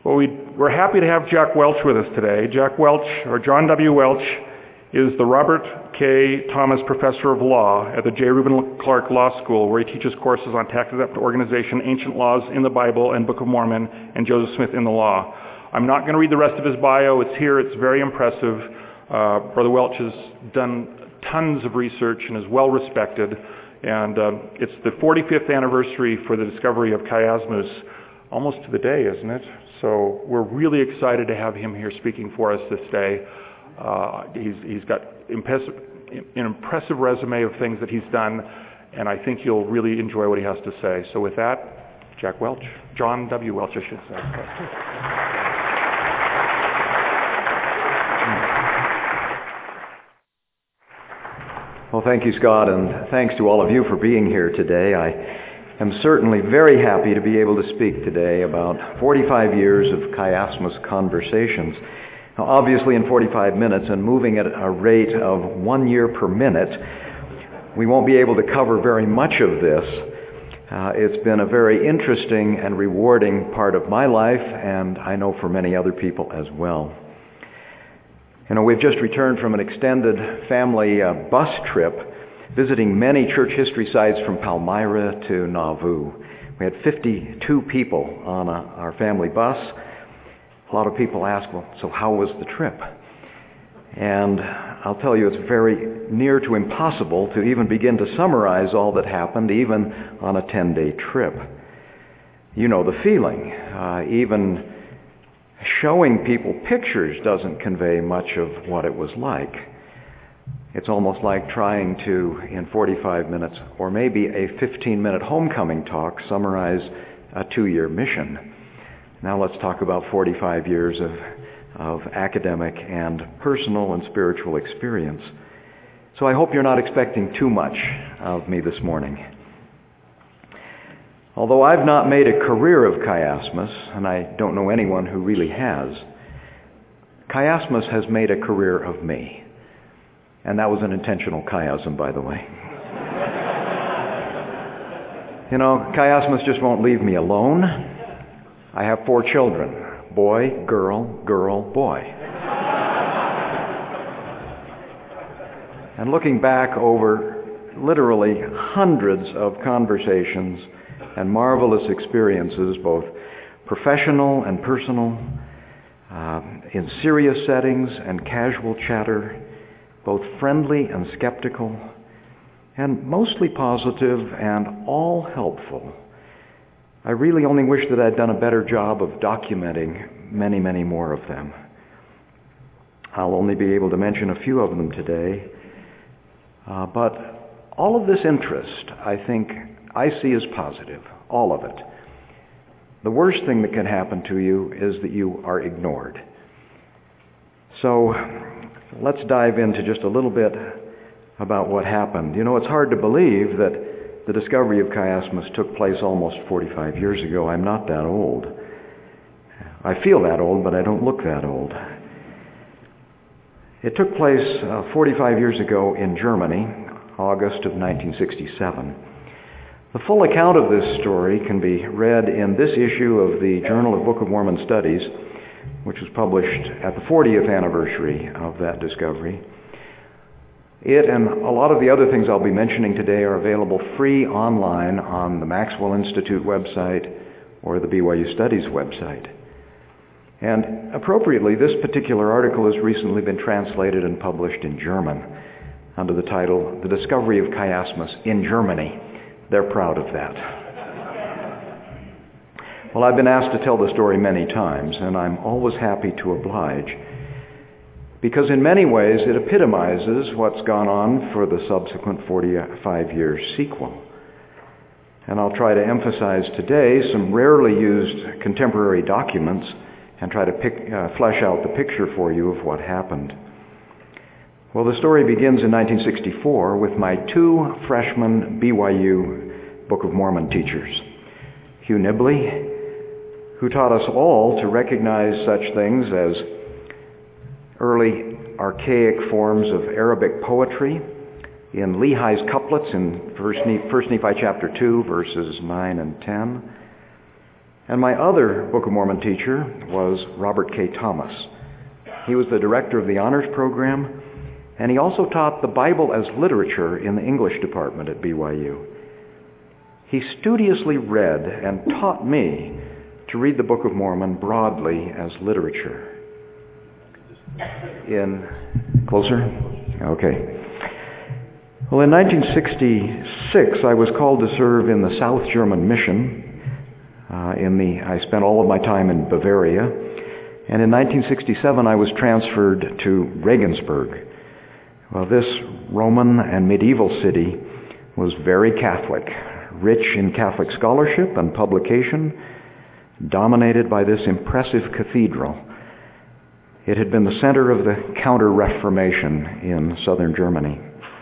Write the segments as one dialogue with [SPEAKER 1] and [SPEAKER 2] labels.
[SPEAKER 1] Well, we're happy to have Jack Welch with us today. Jack Welch, or John W. Welch, is the Robert K. Thomas Professor of Law at the J. Reuben Clark Law School, where he teaches courses on tax-exempt organization, ancient laws in the Bible and Book of Mormon, and Joseph Smith in the law. I'm not going to read the rest of his bio. It's here. It's very impressive. Brother Welch has done tons of research and is well respected. And it's the 45th anniversary for the discovery of Chiasmus, almost to the day, isn't it? So we're really excited to have him here speaking for us this day. He's got an impressive resume of things that he's done, and I think you'll really enjoy what he has to say. So with that, Jack Welch, John W. Welch, I should say.
[SPEAKER 2] Well, thank you, Scott, and thanks to all of you for being here today. I am certainly very happy to be able to speak today about 45 years of Chiasmus conversations. Now, obviously, in 45 minutes and moving at a rate of 1 year per minute, we won't be able to cover very much of this. It's been a very interesting and rewarding part of my life, and I know for many other people as well. You know, we've just returned from an extended family bus trip, visiting many church history sites from Palmyra to Nauvoo. We had 52 people on our family bus. A lot of people ask, well, so how was the trip? And I'll tell you, it's very near to impossible to even begin to summarize all that happened, even on a 10-day trip. You know the feeling. Even showing people pictures doesn't convey much of what it was like. It's almost like trying to, in 45 minutes, or maybe a 15-minute homecoming talk, summarize a 2-year mission. Now let's talk about 45 years of academic and personal and spiritual experience. So I hope you're not expecting too much of me this morning. Although I've not made a career of chiasmus, and I don't know anyone who really has, chiasmus has made a career of me. And that was an intentional chiasm, by the way. You know, chiasmus just won't leave me alone. I have 4 children: boy, girl, girl, boy. And looking back over literally hundreds of conversations and marvelous experiences, both professional and personal, in serious settings and casual chatter, both friendly and skeptical, and mostly positive and all helpful. I really only wish that I'd done a better job of documenting many, many more of them. I'll only be able to mention a few of them today, but all of this interest, I think, I see as positive, all of it. The worst thing that can happen to you is that you are ignored. So let's dive into just a little bit about what happened. You know, it's hard to believe that the discovery of chiasmus took place almost 45 years ago. I'm not that old. I feel that old, but I don't look that old. It took place 45 years ago in Germany, August of 1967. The full account of this story can be read in this issue of the Journal of Book of Mormon Studies, which was published at the 40th anniversary of that discovery. It and a lot of the other things I'll be mentioning today are available free online on the Maxwell Institute website or the BYU Studies website. And appropriately, this particular article has recently been translated and published in German under the title, The Discovery of Chiasmus in Germany. They're proud of that. Well, I've been asked to tell the story many times, and I'm always happy to oblige, because in many ways it epitomizes what's gone on for the subsequent 45-year sequel. And I'll try to emphasize today some rarely used contemporary documents and try to flesh out the picture for you of what happened. Well, the story begins in 1964 with my 2 freshman BYU Book of Mormon teachers, Hugh Nibley, who taught us all to recognize such things as early archaic forms of Arabic poetry in Lehi's couplets in 1 Nephi chapter 2, verses 9 and 10, And my other Book of Mormon teacher was Robert K. Thomas. He was the director of the honors program, and he also taught the Bible as literature in the English department at BYU. He studiously read and taught me to read the Book of Mormon broadly as literature. Closer? Okay. Well, in 1966, I was called to serve in the South German mission. I spent all of my time in Bavaria. And in 1967, I was transferred to Regensburg. Well, this Roman and medieval city was very Catholic, rich in Catholic scholarship and publication, dominated by this impressive cathedral. It had been the center of the Counter-Reformation in southern Germany.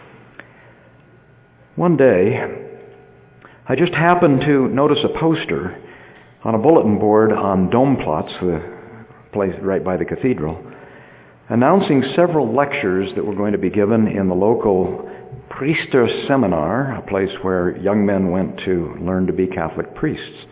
[SPEAKER 2] One day, I just happened to notice a poster on a bulletin board on Domplatz, the place right by the cathedral, announcing several lectures that were going to be given in the local Priester Seminar, a place where young men went to learn to be Catholic priests.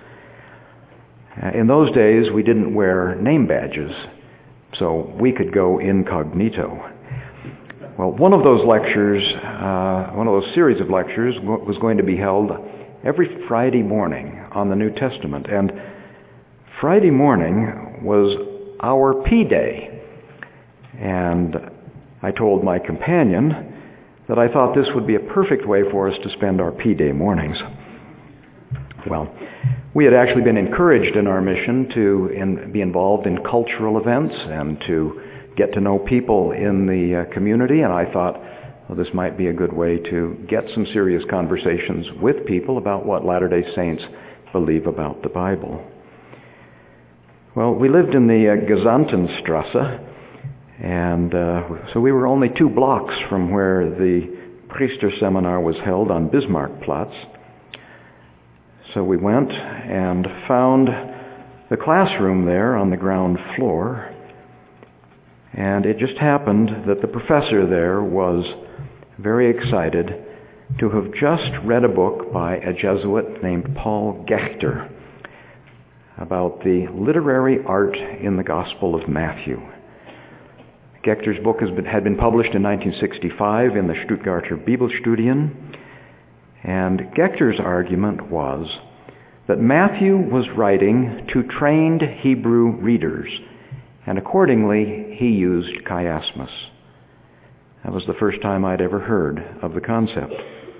[SPEAKER 2] In those days, we didn't wear name badges, so we could go incognito. Well, one of those series of lectures was going to be held every Friday morning on the New Testament. And Friday morning was our P-Day. And I told my companion that I thought this would be a perfect way for us to spend our P-Day mornings. Well, we had actually been encouraged in our mission to be involved in cultural events and to get to know people in the community, and I thought, well, this might be a good way to get some serious conversations with people about what Latter-day Saints believe about the Bible. Well, we lived in the Gesandtenstrasse, and so we were only 2 blocks from where the Priester Seminar was held on Bismarckplatz. So we went and found the classroom there on the ground floor, and it just happened that the professor there was very excited to have just read a book by a Jesuit named Paul Gechter about the literary art in the Gospel of Matthew. Gechter's book had been published in 1965 in the Stuttgarter Bibelstudien, and Gechter's argument was that Matthew was writing to trained Hebrew readers, and accordingly he used chiasmus. That was the first time I'd ever heard of the concept.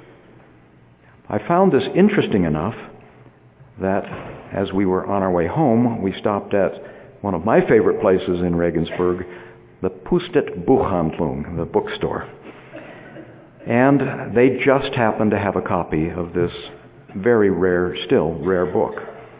[SPEAKER 2] I found this interesting enough that as we were on our way home, we stopped at one of my favorite places in Regensburg, the Pustet Buchhandlung, the bookstore. And they just happened to have a copy of this very rare, still rare book.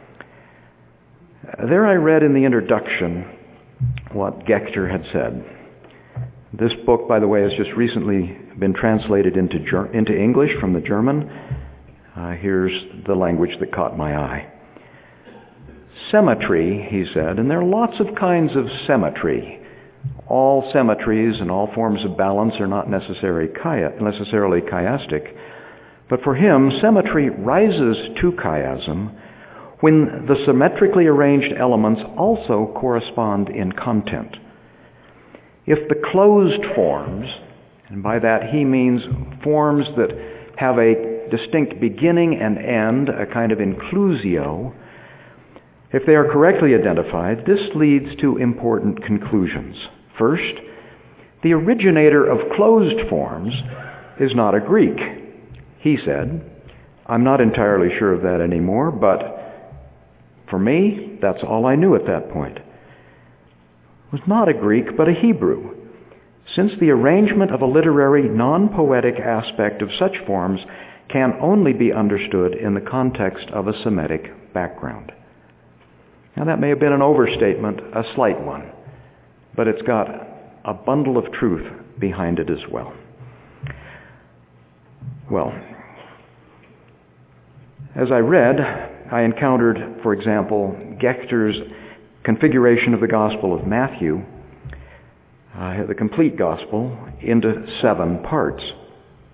[SPEAKER 2] There I read in the introduction what Gechter had said. This book, by the way, has just recently been translated into English from the German. Here's the language that caught my eye. Symmetry, he said, and there are lots of kinds of symmetry. All symmetries and all forms of balance are not necessarily chiastic, but for him, symmetry rises to chiasm when the symmetrically arranged elements also correspond in content. If the closed forms, and by that he means forms that have a distinct beginning and end, a kind of inclusio, if they are correctly identified, this leads to important conclusions. First, the originator of closed forms is not a Greek. He said, I'm not entirely sure of that anymore, but for me, that's all I knew at that point. Was not a Greek, but a Hebrew, since the arrangement of a literary, non-poetic aspect of such forms can only be understood in the context of a Semitic background. Now that may have been an overstatement, a slight one, but it's got a bundle of truth behind it as well. Well, as I read, I encountered, for example, Gechter's configuration of the Gospel of Matthew, the complete Gospel, into 7 parts.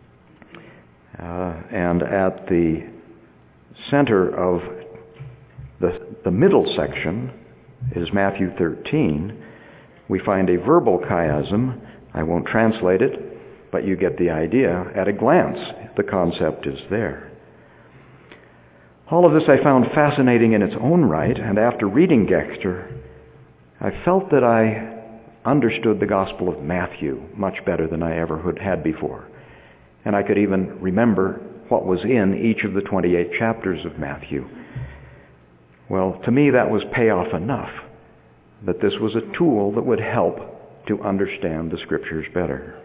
[SPEAKER 2] And at the center of the middle section is Matthew 13. We find a verbal chiasm. I won't translate it, but you get the idea. At a glance, the concept is there. All of this I found fascinating in its own right, and after reading Gechter, I felt that I understood the Gospel of Matthew much better than I ever had before. And I could even remember what was in each of the 28 chapters of Matthew. Well, to me that was payoff enough that this was a tool that would help to understand the Scriptures better.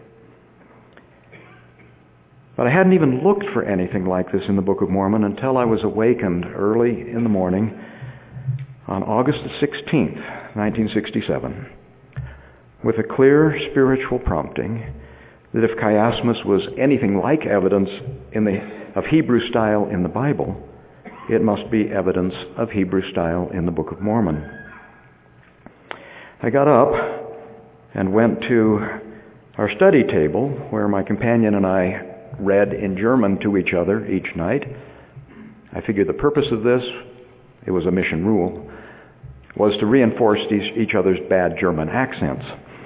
[SPEAKER 2] But I hadn't even looked for anything like this in the Book of Mormon until I was awakened early in the morning on August 16th, 1967, with a clear spiritual prompting that if chiasmus was anything like evidence of Hebrew style in the Bible, it must be evidence of Hebrew style in the Book of Mormon. I got up and went to our study table where my companion and I read in German to each other each night. I figured the purpose of this, it was a mission rule, was to reinforce each other's bad German accents.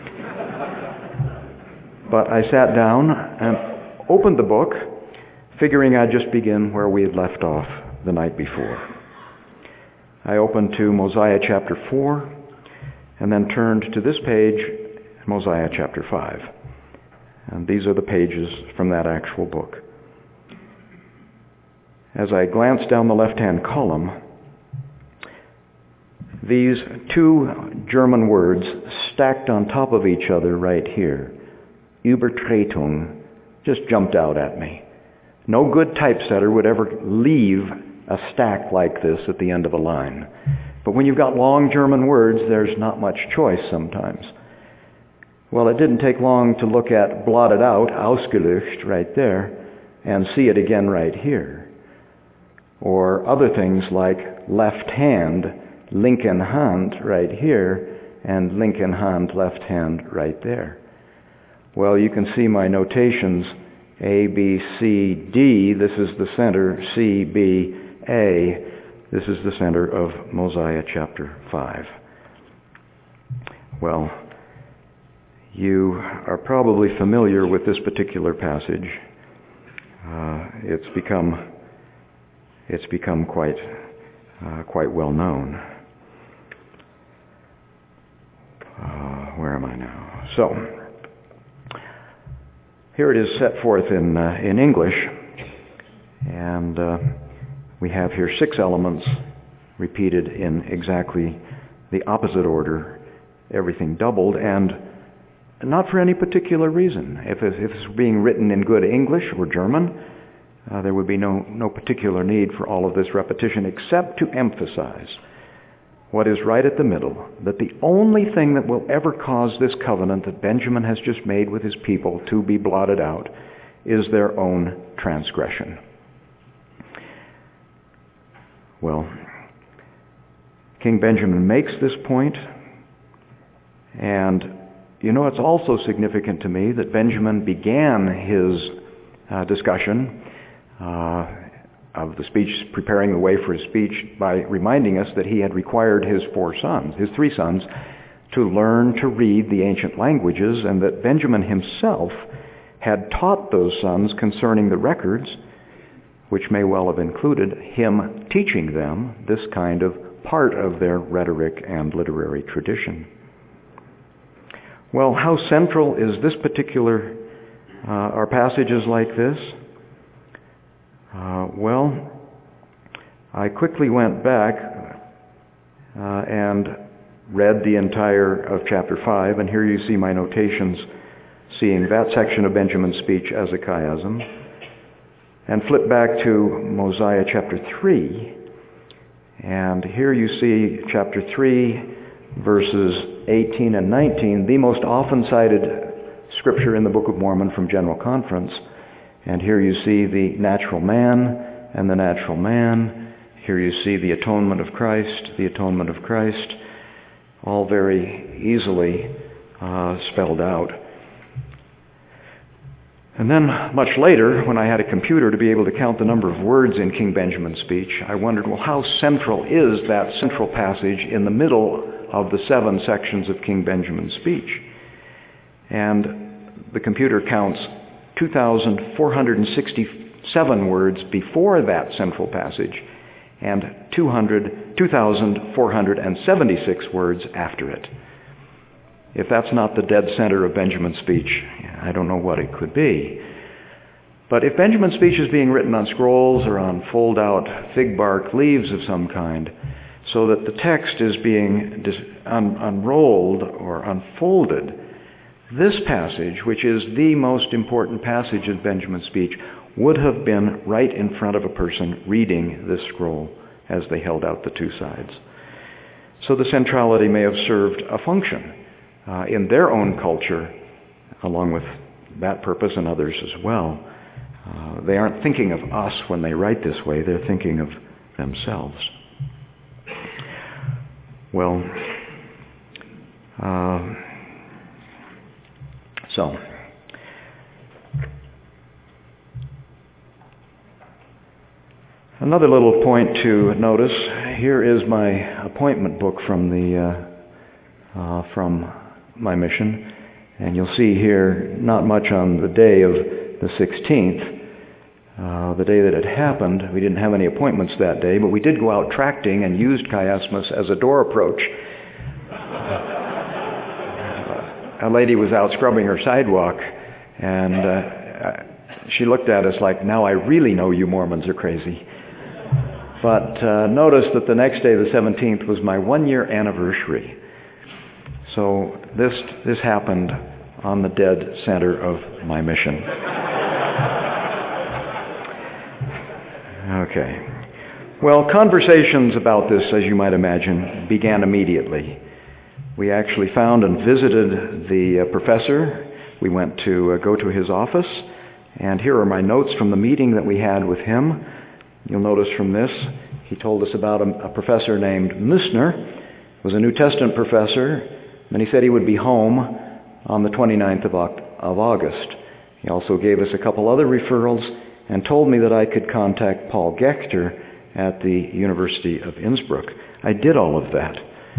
[SPEAKER 2] But I sat down and opened the book, figuring I'd just begin where we had left off the night before. I opened to Mosiah chapter 4, and then turned to this page, Mosiah chapter 5. And these are the pages from that actual book. As I glanced down the left-hand column, these two German words stacked on top of each other right here, Übertretung, just jumped out at me. No good typesetter would ever leave a stack like this at the end of a line. But when you've got long German words, there's not much choice sometimes. Well, it didn't take long to look at blotted out, ausgelöscht, right there, and see it again right here. Or other things like left hand, linken Hand, right here, and linken Hand, left hand, right there. Well, you can see my notations, A, B, C, D. This is the center, C, B, A. This is the center of Mosiah chapter 5. Well, you are probably familiar with this particular passage. It's become quite well known. Where am I now? So, here it is set forth in English, and we have here 6 elements repeated in exactly the opposite order, everything doubled, and not for any particular reason. If it's being written in good English or German, there would be no particular need for all of this repetition except to emphasize what is right at the middle, that the only thing that will ever cause this covenant that Benjamin has just made with his people to be blotted out is their own transgression. Well, King Benjamin makes this point, and you know, it's also significant to me that Benjamin began his discussion of the speech, preparing the way for his speech, by reminding us that he had required his 3 sons, to learn to read the ancient languages, and that Benjamin himself had taught those sons concerning the records, which may well have included him teaching them this kind of part of their rhetoric and literary tradition. Well, how central is this particular, are passages like this? Well, I quickly went back and read the entire of chapter 5, and here you see my notations, seeing that section of Benjamin's speech as a chiasm, and flip back to Mosiah chapter 3, and here you see chapter 3, verses 18 and 19, the most often cited scripture in the Book of Mormon from General Conference. And here you see the natural man and the natural man. Here you see the atonement of Christ, all very easily spelled out. And then much later, when I had a computer to be able to count the number of words in King Benjamin's speech, I wondered, well, how central is that central passage in the middle of the 7 sections of King Benjamin's speech? And the computer counts 2,467 words before that central passage and 2,476 words after it. If that's not the dead center of Benjamin's speech, I don't know what it could be. But if Benjamin's speech is being written on scrolls or on fold-out fig bark leaves of some kind, so that the text is being unrolled or unfolded, this passage, which is the most important passage in Benjamin's speech, would have been right in front of a person reading this scroll as they held out the 2 sides. So the centrality may have served a function in their own culture, along with that purpose and others as well. They aren't thinking of us when they write this way. They're thinking of themselves. Well, so another little point to notice. Here is my appointment book from my mission, and you'll see here not much on the day of the 16th, the day that it happened. We didn't have any appointments that day, but we did go out tracting and used chiasmus as a door approach. A lady was out scrubbing her sidewalk, and she looked at us like, now I really know you Mormons are crazy. But notice that the next day, the 17th, was my 1-year anniversary. So this happened on the dead center of my mission. Okay. Well, conversations about this, as you might imagine, began immediately. We actually found and visited the professor. We went to go to his office, and here are my notes from the meeting that we had with him. You'll notice from this, he told us about a professor named Müssner, was a New Testament professor, and he said he would be home on the 29th of August. He also gave us a couple other referrals and told me that I could contact Paul Gechter at the University of Innsbruck. I did all of that.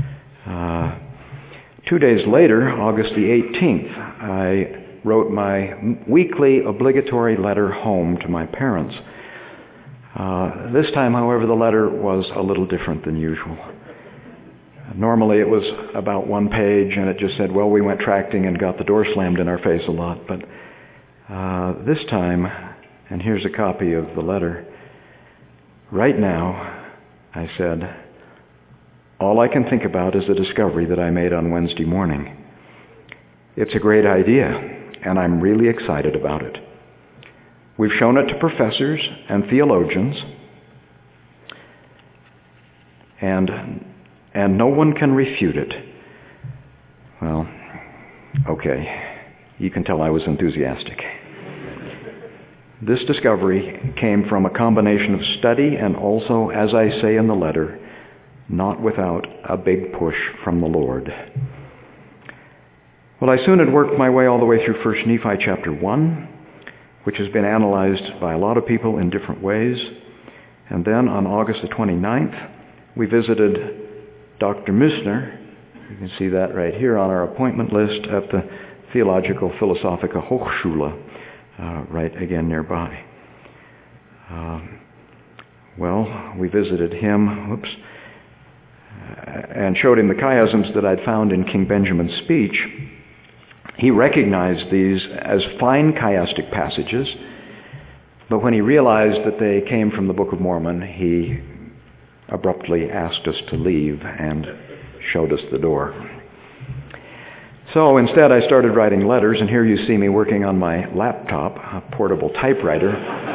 [SPEAKER 2] 2 days later, August the 18th, I wrote my weekly obligatory letter home to my parents. This time, however, the letter was a little different than usual. Normally it was about 1 page, and it just said, well, we went tracting and got the door slammed in our face a lot. But this time, and here's a copy of the letter, right now, I said, all I can think about is the discovery that I made on Wednesday morning. It's a great idea, and I'm really excited about it. We've shown it to professors and theologians, and no one can refute it. Well, okay, you can tell I was enthusiastic. This discovery came from a combination of study and also, as I say in the letter, not without a big push from the Lord. Well, I soon had worked my way all the way through 1 Nephi chapter 1, which has been analyzed by a lot of people in different ways. And then on August the 29th, we visited Dr. Müssner. You can see that right here on our appointment list at the Theological Philosophica Hochschule, right again nearby. Well, we visited him, and showed him the chiasms that I'd found in King Benjamin's speech. He recognized these as fine chiastic passages, but when he realized that they came from the Book of Mormon, he abruptly asked us to leave and showed us the door. So instead I started writing letters, and here you see me working on my laptop, a portable typewriter.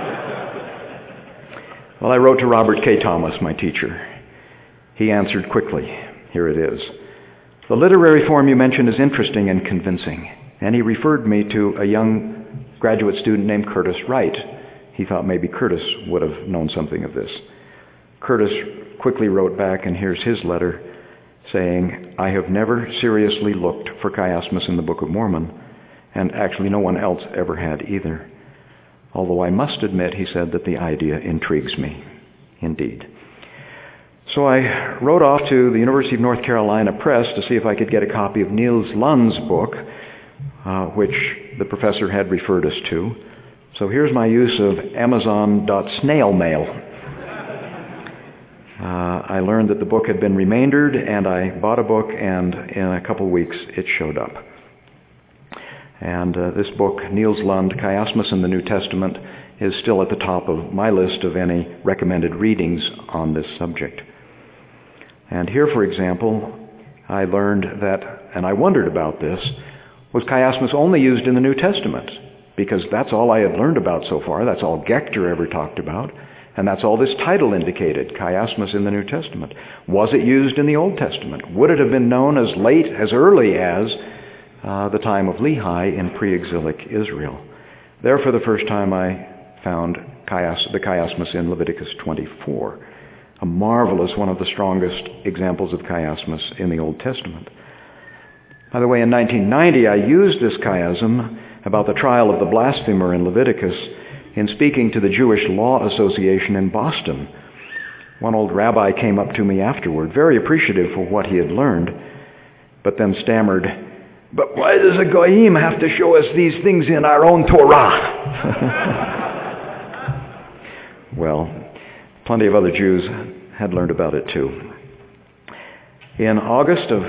[SPEAKER 2] Well, I wrote to Robert K. Thomas, my teacher. He answered quickly. Here it is. The literary form you mentioned is interesting and convincing. And he referred me to a young graduate student named Curtis Wright. He thought maybe Curtis would have known something of this. Curtis quickly wrote back, and here's his letter, saying, I have never seriously looked for chiasmus in the Book of Mormon, and actually no one else ever had either. Although I must admit, he said, that the idea intrigues me, indeed. So I wrote off to the University of North Carolina Press to see if I could get a copy of Niels Lund's book, which the professor had referred us to. So here's my use of Amazon.snailmail. I learned that the book had been remaindered, and I bought a book, and in a couple of weeks it showed up. And this book, Niels Lund, Chiasmus in the New Testament, is still at the top of my list of any recommended readings on this subject. And here, for example, I learned that, and I wondered about this, was chiasmus only used in the New Testament? Because that's all I had learned about so far. That's all Gechter ever talked about. And that's all this title indicated, chiasmus in the New Testament. Was it used in the Old Testament? Would it have been known as late, as early as the time of Lehi in pre-exilic Israel? There, for the first time, I found the chiasmus in Leviticus 24, a marvelous, one of the strongest examples of chiasmus in the Old Testament. By the way, in 1990, I used this chiasm about the trial of the blasphemer in Leviticus in speaking to the Jewish Law Association in Boston. One old rabbi came up to me afterward, very appreciative for what he had learned, but then stammered, "But why does a goyim have to show us these things in our own Torah?" Well, plenty of other Jews had learned about it too. In August of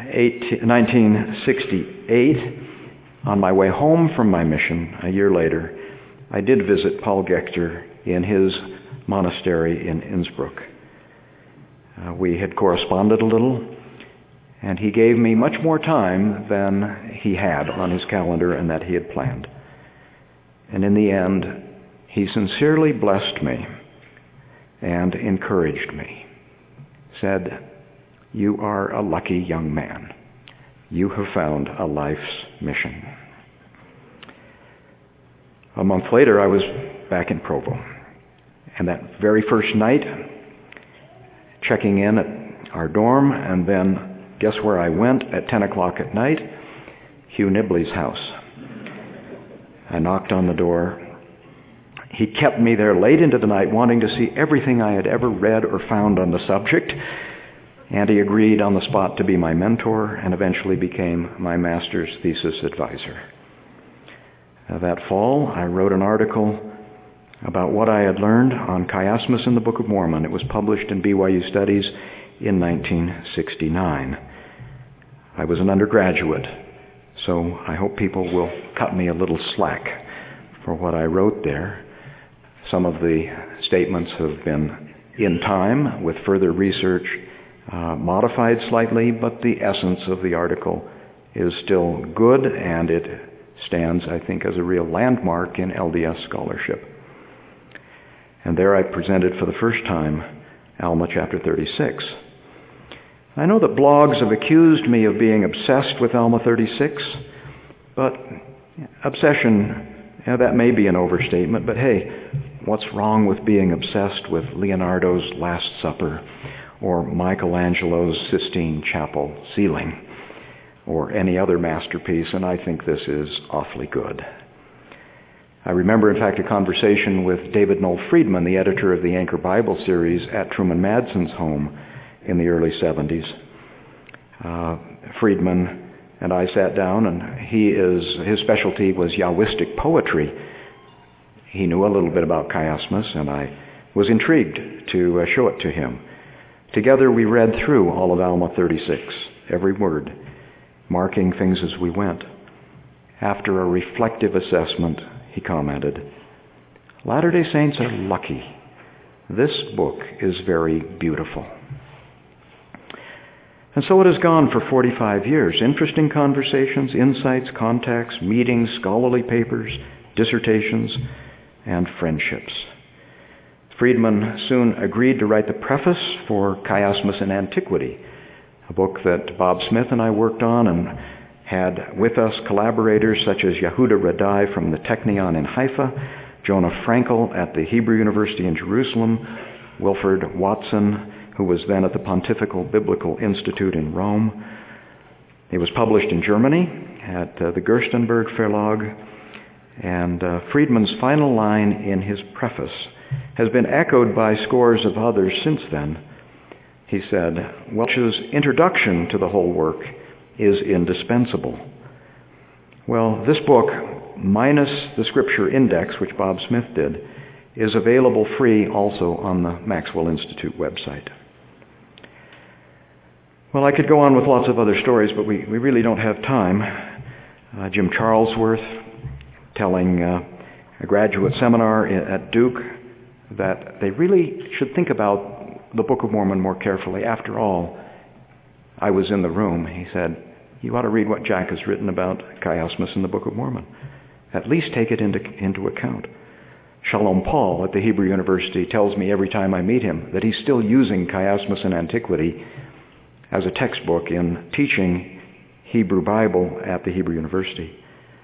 [SPEAKER 2] 1968, on my way home from my mission a year later, I did visit Paul Gechter in his monastery in Innsbruck. We had corresponded a little, and he gave me much more time than he had on his calendar and that he had planned. And in the end, he sincerely blessed me and encouraged me. Said, "You are a lucky young man. You have found a life's mission." A month later, I was back in Provo. And that very first night, checking in at our dorm, and then guess where I went at 10 o'clock at night? Hugh Nibley's house. I knocked on the door. He kept me there late into the night, wanting to see everything I had ever read or found on the subject. And he agreed on the spot to be my mentor and eventually became my master's thesis advisor. That fall, I wrote an article about what I had learned on chiasmus in the Book of Mormon. It was published in BYU Studies in 1969. I was an undergraduate, so I hope people will cut me a little slack for what I wrote there. Some of the statements have been, in time, with further research, modified slightly, but the essence of the article is still good, and it stands, I think, as a real landmark in LDS scholarship. And there I presented for the first time Alma chapter 36. I know that blogs have accused me of being obsessed with Alma 36, but obsession, that may be an overstatement, but hey, what's wrong with being obsessed with Leonardo's Last Supper or Michelangelo's Sistine Chapel ceiling or any other masterpiece, and I think this is awfully good. I remember, in fact, a conversation with David Noel Friedman, the editor of the Anchor Bible series, at Truman Madsen's home in the early 70s. Friedman and I sat down, and his specialty was Yahwistic poetry. He knew a little bit about chiasmus, and I was intrigued to show it to him. Together we read through all of Alma 36, every word, marking things as we went. After a reflective assessment, he commented, "Latter-day Saints are lucky. This book is very beautiful." And so it has gone for 45 years. Interesting conversations, insights, contacts, meetings, scholarly papers, dissertations, and friendships. Friedman soon agreed to write the preface for Chiasmus in Antiquity, a book that Bob Smith and I worked on and had with us collaborators such as Yehuda Radai from the Technion in Haifa, Jonah Frankel at the Hebrew University in Jerusalem, Wilford Watson, who was then at the Pontifical Biblical Institute in Rome. It was published in Germany at the Gerstenberg Verlag, and Friedman's final line in his preface has been echoed by scores of others since then. He said, Welch's introduction to the whole work is indispensable. Well, this book, minus the scripture index, which Bob Smith did, is available free also on the Maxwell Institute website. Well, I could go on with lots of other stories, but we really don't have time. Jim Charlesworth telling a graduate seminar at Duke that they really should think about the Book of Mormon more carefully. After all, I was in the room. He said, you ought to read what Jack has written about chiasmus in the Book of Mormon. At least take it into account. Shalom Paul at the Hebrew University tells me every time I meet him that he's still using chiasmus in antiquity as a textbook in teaching Hebrew Bible at the Hebrew University.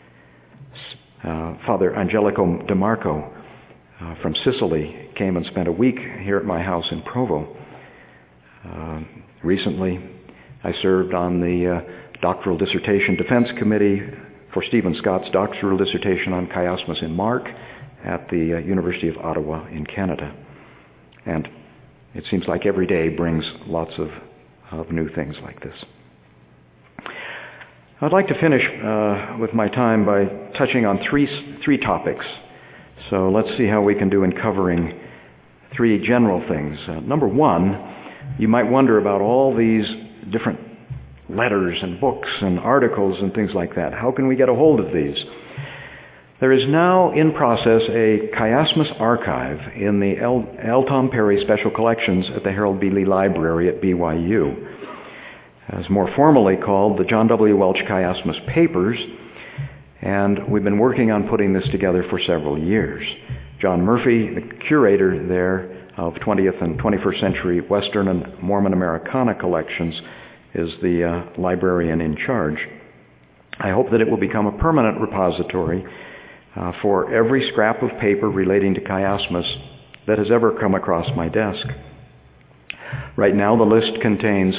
[SPEAKER 2] Father Angelico DeMarco from Sicily came and spent a week here at my house in Provo. Recently, I served on the Doctoral Dissertation Defense Committee for Stephen Scott's doctoral dissertation on chiasmus in Mark at the University of Ottawa in Canada. And it seems like every day brings lots of new things like this. I'd like to finish with my time by touching on three topics. So let's see how we can do in covering three general things. Number one, you might wonder about all these different letters and books and articles and things like that. How can we get a hold of these? There is now in process a chiasmus archive in the L. Tom Perry Special Collections at the Harold B. Lee Library at BYU. It's more formally called the John W. Welch Chiasmus Papers, and we've been working on putting this together for several years. John Murphy, the curator there of 20th and 21st century Western and Mormon Americana collections, is the librarian in charge. I hope that it will become a permanent repository for every scrap of paper relating to chiasmus that has ever come across my desk. Right now the list contains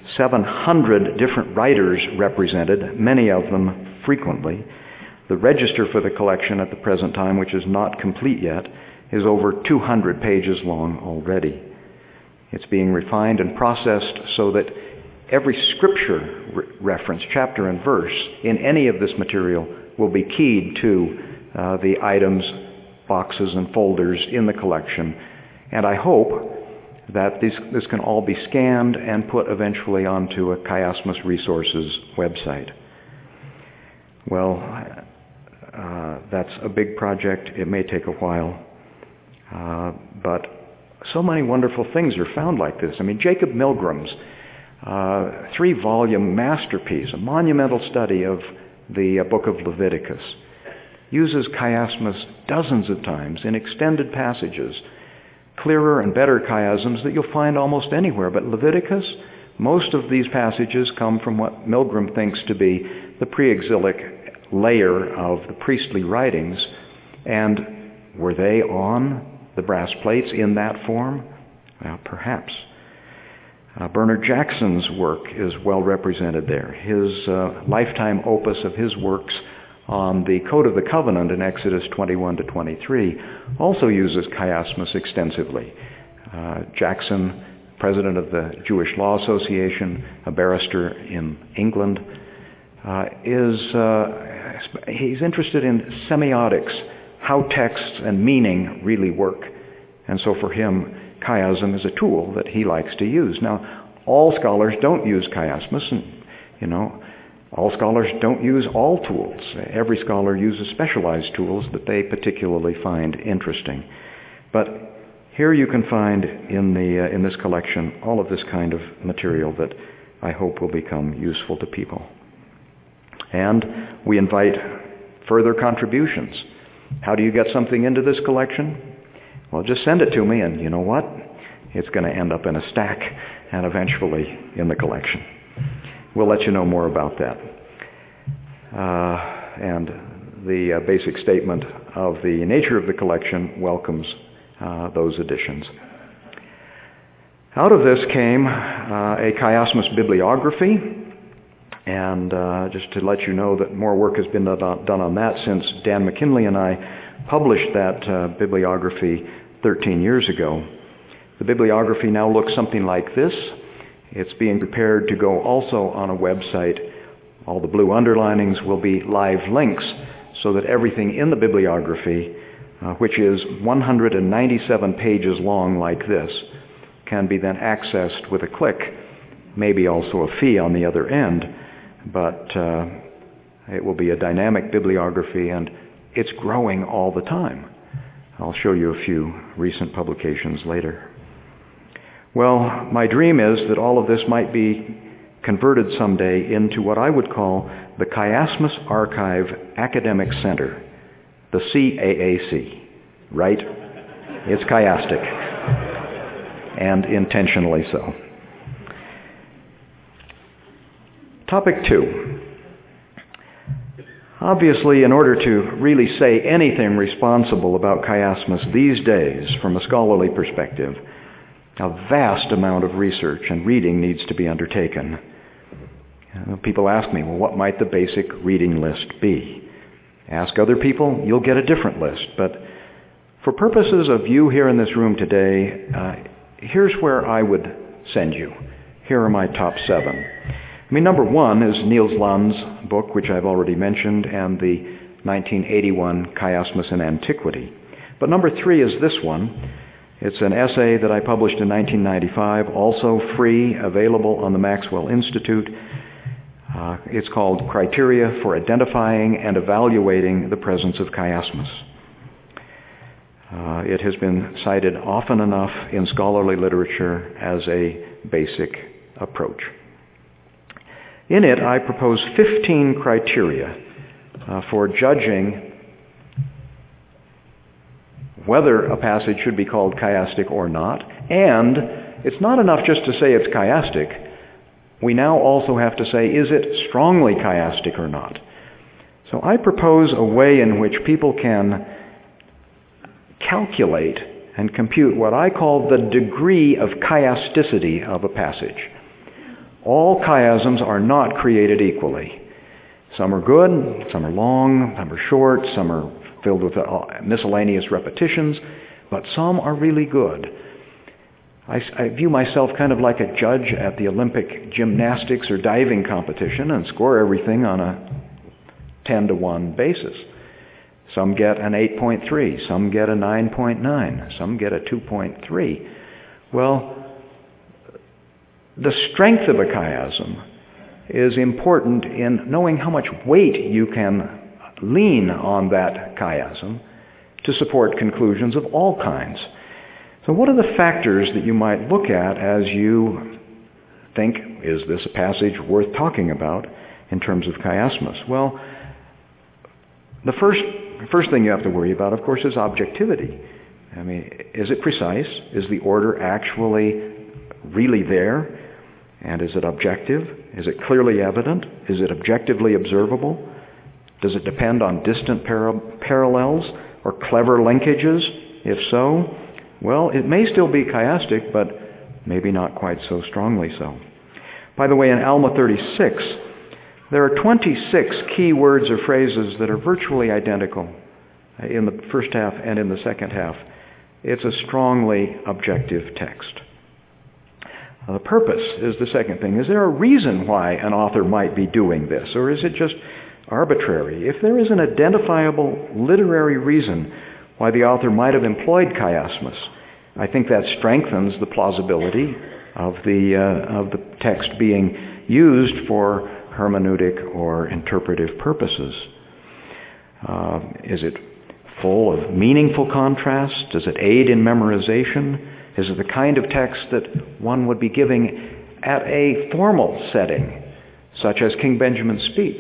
[SPEAKER 2] 700 different writers represented, many of them frequently. The register for the collection at the present time, which is not complete yet, is over 200 pages long already. It's being refined and processed so that every scripture reference, chapter and verse, in any of this material will be keyed to the items, boxes, and folders in the collection. And I hope that this can all be scanned and put eventually onto a Chiasmus Resources website. Well, that's a big project. It may take a while. But so many wonderful things are found like this. I mean, Jacob Milgram's 3-volume masterpiece, a monumental study of the book of Leviticus, uses chiasmus dozens of times in extended passages, clearer and better chiasms that you'll find almost anywhere. But Leviticus, most of these passages come from what Milgram thinks to be the pre-exilic layer of the priestly writings. And were they on the brass plates in that form? Well, perhaps. Bernard Jackson's work is well represented there. His lifetime opus of his works on the Code of the Covenant in Exodus 21 to 23 also uses chiasmus extensively. Jackson, president of the Jewish Law Association, a barrister in England, he's interested in semiotics, how texts and meaning really work. And so for him, chiasm is a tool that he likes to use. Now, all scholars don't use chiasmus, and, all scholars don't use all tools. Every scholar uses specialized tools that they particularly find interesting. But here you can find in this collection all of this kind of material that I hope will become useful to people. And we invite further contributions. How do you get something into this collection? Well, just send it to me, and you know what? It's going to end up in a stack and eventually in the collection. We'll let you know more about that. And the basic statement of the nature of the collection welcomes those additions. Out of this came a chiasmus bibliography, And just to let you know that more work has been done on that since Dan McKinley and I published that bibliography 13 years ago. The bibliography now looks something like this. It's being prepared to go also on a website. All the blue underlinings will be live links so that everything in the bibliography, which is 197 pages long like this, can be then accessed with a click, maybe also a fee on the other end. But it will be a dynamic bibliography, and it's growing all the time. I'll show you a few recent publications later. Well, my dream is that all of this might be converted someday into what I would call the Chiasmus Archive Academic Center, the CAAC, right? It's chiastic, and intentionally so. Topic 2. Obviously, in order to really say anything responsible about chiasmus these days from a scholarly perspective, a vast amount of research and reading needs to be undertaken. People ask me, well, what might the basic reading list be? Ask other people, you'll get a different list. But for purposes of you here in this room today, here's where I would send you. Here are my top 7. Number 1 is Niels Land's book, which I've already mentioned, and the 1981 Chiasmus in Antiquity. But number 3 is this one. It's an essay that I published in 1995, also free, available on the Maxwell Institute. It's called Criteria for Identifying and Evaluating the Presence of Chiasmus. It has been cited often enough in scholarly literature as a basic approach. In it, I propose 15 criteria for judging whether a passage should be called chiastic or not. And it's not enough just to say it's chiastic. We now also have to say, is it strongly chiastic or not? So I propose a way in which people can calculate and compute what I call the degree of chiasticity of a passage. All chiasms are not created equally. Some are good, some are long, some are short, some are filled with miscellaneous repetitions, but some are really good. I view myself kind of like a judge at the Olympic gymnastics or diving competition and score everything on a 10-to-1 basis. Some get an 8.3, some get a 9.9, some get a 2.3. Well, the strength of a chiasm is important in knowing how much weight you can lean on that chiasm to support conclusions of all kinds. So what are the factors that you might look at as you think, is this a passage worth talking about in terms of chiasmus? Well, the first thing you have to worry about, of course, is objectivity. Is it precise? Is the order actually really there? And is it objective? Is it clearly evident? Is it objectively observable? Does it depend on distant parallels or clever linkages? If so, well, it may still be chiastic, but maybe not quite so strongly so. By the way, in Alma 36, there are 26 key words or phrases that are virtually identical in the first half and in the second half. It's a strongly objective text. The purpose is the second thing. Is there a reason why an author might be doing this, or is it just arbitrary? If there is an identifiable literary reason why the author might have employed chiasmus, I think that strengthens the plausibility of the text being used for hermeneutic or interpretive purposes. Is it full of meaningful contrast? Does it aid in memorization? Is it the kind of text that one would be giving at a formal setting, such as King Benjamin's speech?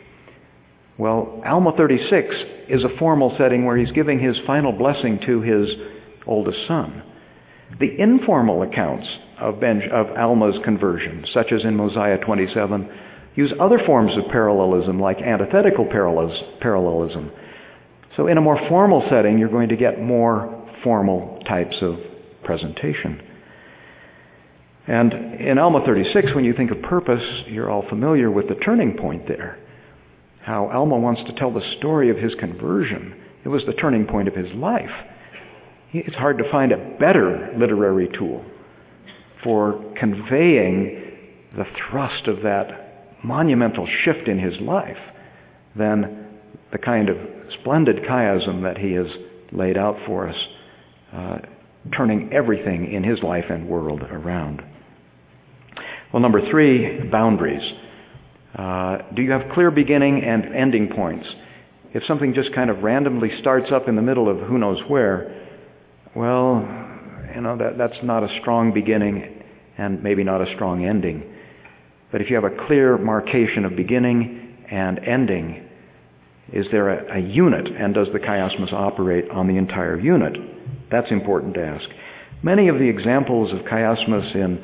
[SPEAKER 2] Well, Alma 36 is a formal setting where he's giving his final blessing to his oldest son. The informal accounts of Alma's conversion, such as in Mosiah 27, use other forms of parallelism like antithetical parallelism. So in a more formal setting, you're going to get more formal types of presentation. And in Alma 36, when you think of purpose, you're all familiar with the turning point there. How Alma wants to tell the story of his conversion. It was the turning point of his life. It's hard to find a better literary tool for conveying the thrust of that monumental shift in his life than the kind of splendid chiasm that he has laid out for us, turning everything in his life and world around. Well, number 3, boundaries. Do you have clear beginning and ending points? If something just kind of randomly starts up in the middle of who knows where, well, that's not a strong beginning and maybe not a strong ending. But if you have a clear marcation of beginning and ending, is there a unit, and does the chiasmus operate on the entire unit? That's important to ask. Many of the examples of chiasmus in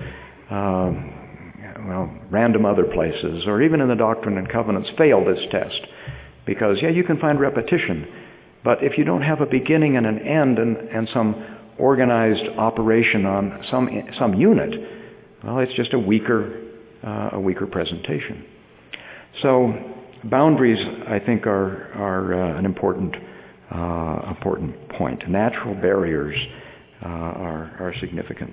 [SPEAKER 2] random other places, or even in the Doctrine and Covenants, fail this test. Because, you can find repetition, but if you don't have a beginning and an end and some organized operation on some unit, well, it's just a weaker presentation. So boundaries, I think, are an important point. Natural barriers are significant.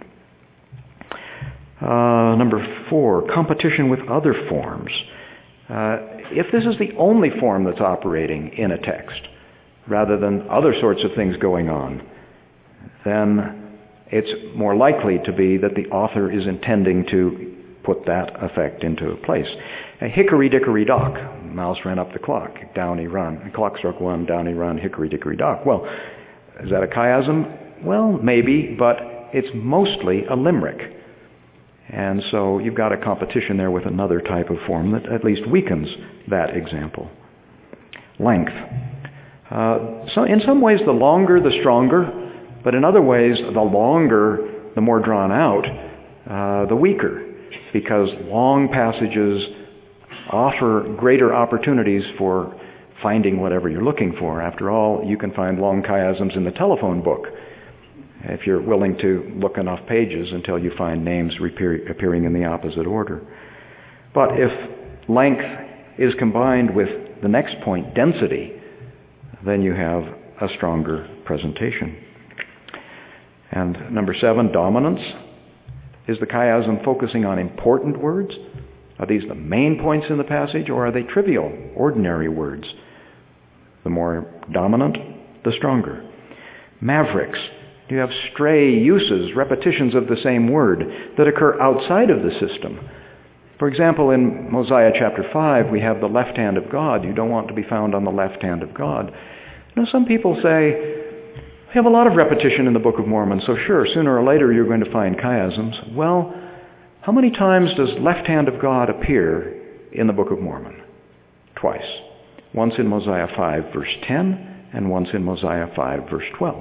[SPEAKER 2] Number 4, competition with other forms. If this is the only form that's operating in a text, rather than other sorts of things going on, then it's more likely to be that the author is intending to put that effect into place. Hickory-dickory-dock. Mouse ran up the clock. Down he run. The clock struck 1. Down he run. Hickory-dickory-dock. Well, is that a chiasm? Well, maybe, but it's mostly a limerick. And so you've got a competition there with another type of form that at least weakens that example. Length. So in some ways, the longer, the stronger. But in other ways, the longer, the more drawn out, the weaker. Because long passages offer greater opportunities for finding whatever you're looking for. After all, you can find long chiasms in the telephone book, if you're willing to look enough pages until you find names appearing in the opposite order. But if length is combined with the next point, density, then you have a stronger presentation. And number 7, dominance. Is the chiasm focusing on important words? Are these the main points in the passage, or are they trivial, ordinary words? The more dominant, the stronger. Mavericks. Do you have stray uses, repetitions of the same word that occur outside of the system? For example, in Mosiah chapter 5, we have the left hand of God. You don't want to be found on the left hand of God. Some people say, we have a lot of repetition in the Book of Mormon, so sure, sooner or later you're going to find chiasms. Well, how many times does left hand of God appear in the Book of Mormon? Twice. Once in Mosiah 5, verse 10, and once in Mosiah 5, verse 12.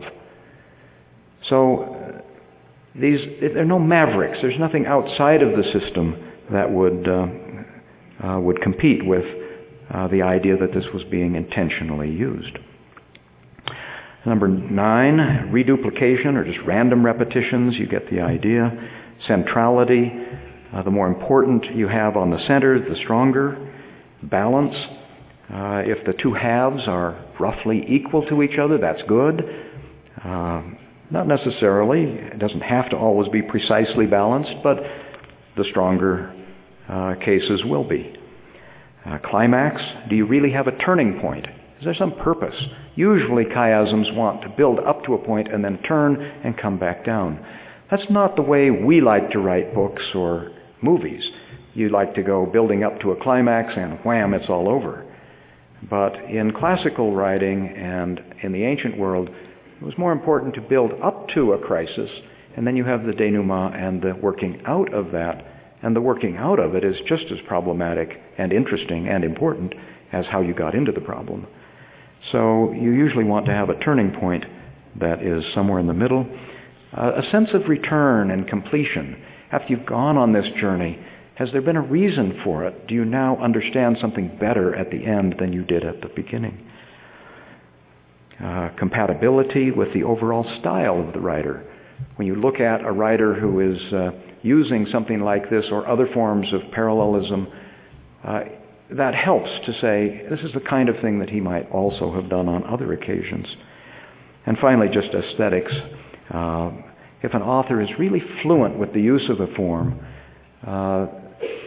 [SPEAKER 2] So there are no mavericks. There's nothing outside of the system that would compete with the idea that this was being intentionally used. Number 9, reduplication or just random repetitions. You get the idea. Centrality. The more important you have on the center, the stronger. Balance. If the two halves are roughly equal to each other, that's good. Not necessarily. It doesn't have to always be precisely balanced, but the stronger cases will be. Climax. Do you really have a turning point? Is there some purpose? Usually chiasms want to build up to a point and then turn and come back down. That's not the way we like to write books or movies. You like to go building up to a climax and wham, it's all over. But in classical writing and in the ancient world, it was more important to build up to a crisis, and then you have the denouement and the working out of that. And the working out of it is just as problematic and interesting and important as how you got into the problem. So you usually want to have a turning point that is somewhere in the middle. A sense of return and completion. After you've gone on this journey, has there been a reason for it? Do you now understand something better at the end than you did at the beginning? Compatibility with the overall style of the writer. when you look at a writer who is using something like this or other forms of parallelism, that helps to say this is the kind of thing that he might also have done on other occasions. And finally, just aesthetics. If an author is really fluent with the use of a form,